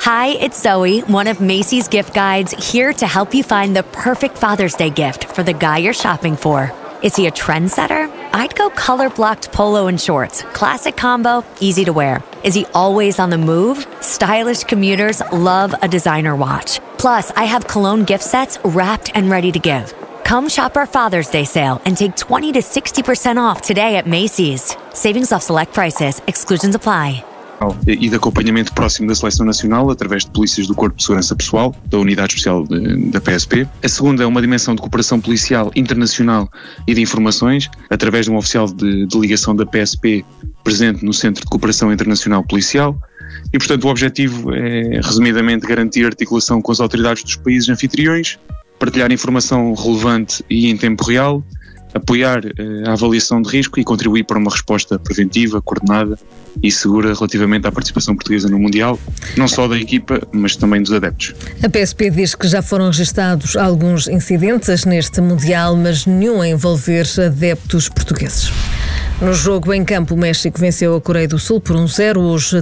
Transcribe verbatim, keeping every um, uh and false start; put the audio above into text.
Hi, it's Zoe, one of Macy's gift guides, here to help you find the perfect Father's Day gift for the guy you're shopping for. Is he a trendsetter? I'd go color-blocked polo and shorts. Classic combo, easy to wear. Is he always on the move? Stylish commuters love a designer watch. Plus, I have cologne gift sets wrapped and ready to give. Come shop our Father's Day sale and take twenty to sixty percent off today at Macy's. Savings off select prices. Exclusions apply. E de acompanhamento próximo da Seleção Nacional através de polícias do Corpo de Segurança Pessoal, da Unidade Especial de, da P S P. A segunda é uma dimensão de cooperação policial internacional e de informações, através de um oficial de delegação da P S P presente no Centro de Cooperação Internacional Policial. E, portanto, o objetivo é, resumidamente, garantir a articulação com as autoridades dos países anfitriões, partilhar informação relevante e em tempo real, apoiar eh, a avaliação de risco e contribuir para uma resposta preventiva, coordenada e segura relativamente à participação portuguesa no Mundial, não só da equipa, mas também dos adeptos. A P S P diz que já foram registados alguns incidentes neste Mundial, mas nenhum a envolver adeptos portugueses. No jogo em campo, o México venceu a Coreia do Sul por um zero. Os